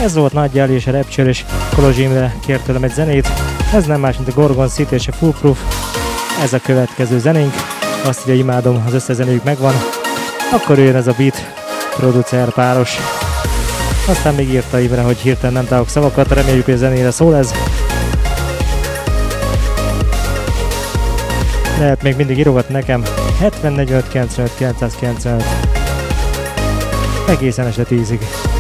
Ez volt Nagy Jali és a Rapture, és Kolozs Imre kért tőlem egy zenét. Ez nem más, mint a Gorgon City és a Foolproof. Ez a következő zenénk. Azt ugye imádom, az összes zenéjük megvan. Akkor jön ez a beat producer páros. Aztán még írta Imre, hogy hirtelen nem találok szavakat, reméljük, hogy a zenére szól ez. Lehet még mindig írogatni nekem 70 45 95 995 egészen este 10-ig.